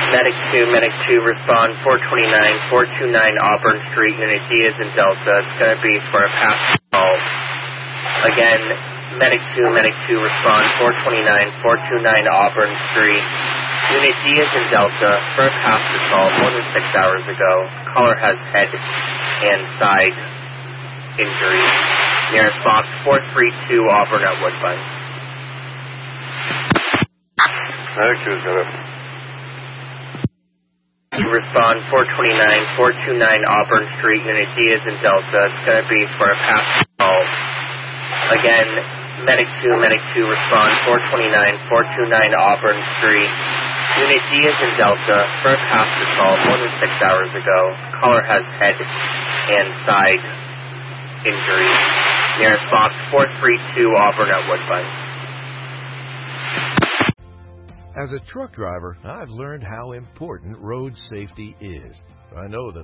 Medic 2, respond 429 Auburn Street, Unit D is in Delta. It's going to be for a pass call. Again, Medic 2, respond 429 Auburn Street. Unit D is in Delta for a pass call more than 6 hours ago. Caller has head and side injuries. Nearest box 432 Auburn at Woodbine. Medic 2 is going to respond 429 Auburn Street, Unit D is in Delta. It's going to be for a pass call. Again, Medic 2, respond 429 Auburn Street. Unit D is in Delta for a pass call more than 6 hours ago. Caller has head and side injuries. Nearest box 432 Auburn at Woodbine. As a truck driver, I've learned how important road safety is. I know that